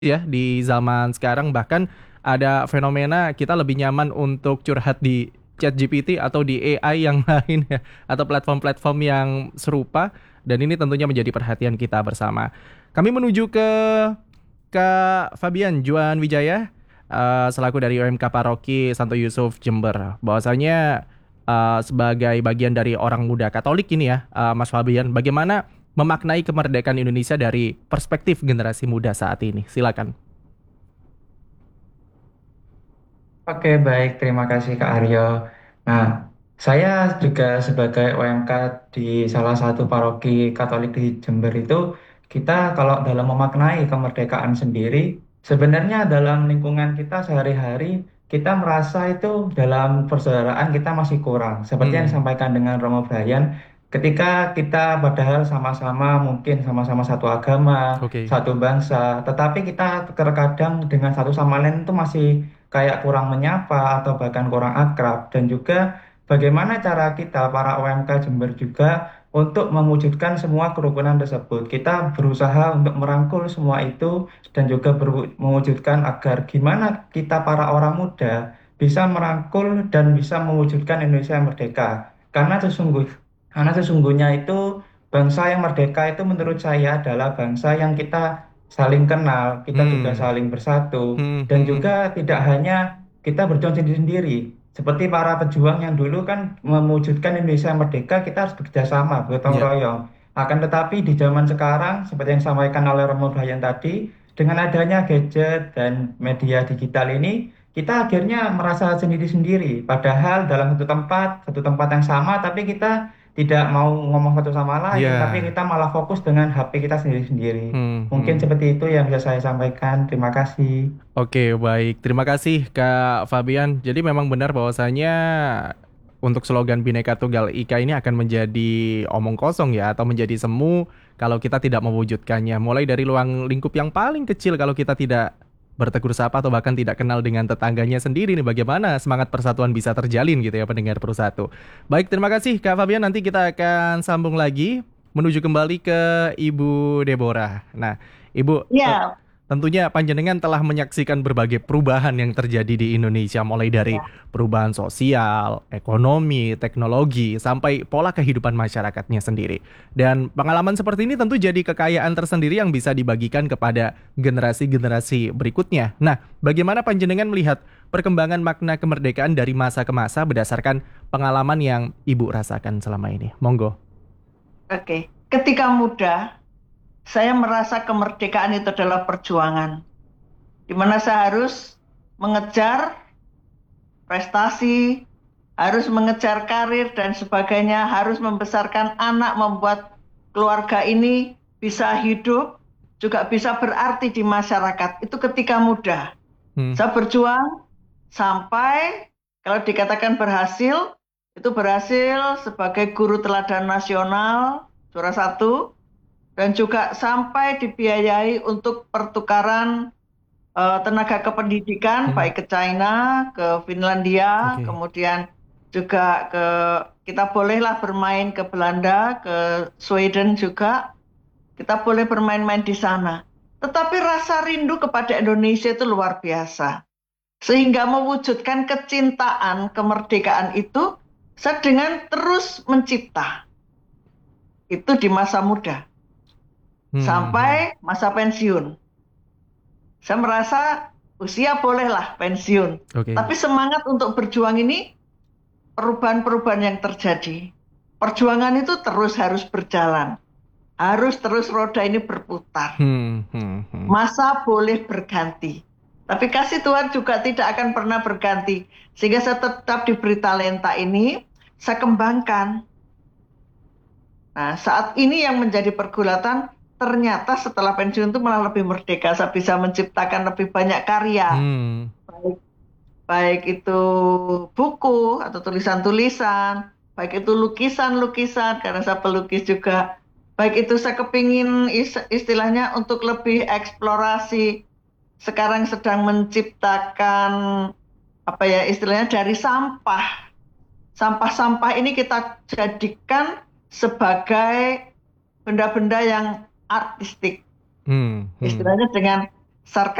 ya di zaman sekarang. Bahkan ada fenomena kita lebih nyaman untuk curhat di ChatGPT atau di AI yang lain ya, atau platform-platform yang serupa, dan ini tentunya menjadi perhatian kita bersama. Kami menuju ke Kak Fabian Juan Wijaya, selaku dari OMK Paroki Santo Yusuf Jember. Bahwasanya sebagai bagian dari orang muda Katolik ini ya, Mas Fabian, bagaimana memaknai kemerdekaan Indonesia dari perspektif generasi muda saat ini? Silakan. Oke, baik. Terima kasih Kak Aryo. Nah, saya juga sebagai OMK di salah satu paroki Katolik di Jember itu, kita kalau dalam memaknai kemerdekaan sendiri, sebenarnya dalam lingkungan kita sehari-hari, kita merasa itu dalam persaudaraan kita masih kurang. Seperti yang Hmm, disampaikan dengan Romo Brian, ketika kita padahal sama-sama mungkin sama-sama satu agama, oke. satu bangsa, tetapi kita terkadang dengan satu sama lain itu masih kayak kurang menyapa atau bahkan kurang akrab, dan juga bagaimana cara kita para OMK Jember juga untuk mewujudkan semua kerukunan tersebut. Kita berusaha untuk merangkul semua itu dan juga mewujudkan agar gimana kita para orang muda bisa merangkul dan bisa mewujudkan Indonesia yang merdeka. Karena sesungguhnya itu bangsa yang merdeka itu menurut saya adalah bangsa yang kita saling kenal, kita juga Hmm, saling bersatu, hmm, dan hmm. juga tidak hanya kita berjuang sendiri-sendiri. Seperti para pejuang yang dulu kan mewujudkan Indonesia merdeka, kita harus bekerja sama, gotong Ya, royong. Akan tetapi di zaman sekarang, seperti yang disampaikan oleh Romo Bayan tadi, dengan adanya gadget dan media digital ini, kita akhirnya merasa sendiri-sendiri. Padahal dalam satu tempat yang sama, tapi kita tidak mau ngomong satu sama lain, tapi ya. kita malah fokus dengan HP kita sendiri-sendiri. Hmm, Mungkin hmm. seperti itu yang bisa saya sampaikan. Terima kasih. Oke, baik. Terima kasih Kak Fabian. Jadi memang benar bahwasanya untuk slogan Bhinneka Tunggal Ika ini akan menjadi omong kosong ya, atau menjadi semu kalau kita tidak mewujudkannya. Mulai dari ruang lingkup yang paling kecil, kalau kita tidak bertegur sapa atau bahkan tidak kenal dengan tetangganya sendiri nih, bagaimana semangat persatuan bisa terjalin gitu ya, pendengar Persatu. Baik, terima kasih Kak Fabian. Nanti kita akan sambung lagi menuju kembali ke Ibu Deborah. Nah, Ibu, Ya, tentunya panjenengan telah menyaksikan berbagai perubahan yang terjadi di Indonesia, mulai dari ya. perubahan sosial, ekonomi, teknologi, sampai pola kehidupan masyarakatnya sendiri. Dan pengalaman seperti ini tentu jadi kekayaan tersendiri yang bisa dibagikan kepada generasi-generasi berikutnya. Nah, bagaimana panjenengan melihat perkembangan makna kemerdekaan dari masa ke masa berdasarkan pengalaman yang Ibu rasakan selama ini? Monggo. Oke. Ketika muda, saya merasa kemerdekaan itu adalah perjuangan, di mana saya harus mengejar prestasi, harus mengejar karir dan sebagainya, harus membesarkan anak, membuat keluarga ini bisa hidup, juga bisa berarti di masyarakat. Itu ketika muda. Hmm, Saya berjuang sampai kalau dikatakan berhasil, itu berhasil sebagai guru teladan nasional, juara satu, dan juga sampai dibiayai untuk pertukaran tenaga kependidikan, hmm, baik ke China, ke Finlandia, oke. kemudian juga kita bolehlah bermain ke Belanda, ke Sweden juga, kita boleh bermain-main di sana. Tetapi rasa rindu kepada Indonesia itu luar biasa. Sehingga mewujudkan kecintaan kemerdekaan itu saya dengan terus mencipta. Itu di masa muda Hmm, hmm. sampai masa pensiun. Saya merasa usia bolehlah pensiun. Oke. Tapi semangat untuk berjuang ini perubahan-perubahan yang terjadi. Perjuangan itu terus harus berjalan. Harus terus roda ini berputar. Hmm, hmm, hmm. Masa boleh berganti. Tapi kasih Tuhan juga tidak akan pernah berganti. Sehingga saya tetap diberi talenta ini, saya kembangkan. Nah, saat ini yang menjadi pergulatan, ternyata setelah pensiun itu malah lebih merdeka. Saya bisa menciptakan lebih banyak karya. Hmm, Baik, baik itu buku atau tulisan-tulisan, baik itu lukisan-lukisan, karena saya pelukis juga. Baik itu saya kepingin istilahnya untuk lebih eksplorasi, sekarang sedang menciptakan apa ya istilahnya dari sampah. Sampah-sampah ini kita jadikan sebagai benda-benda yang artistik. hmm, hmm. Istilahnya dengan sarkastik